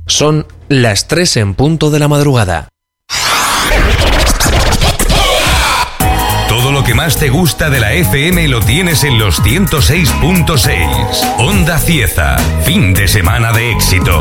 Son las 3 en punto de la madrugada. Todo lo que más te gusta de la FM lo tienes en los 106.6. Onda Cieza, fin de semana de éxito.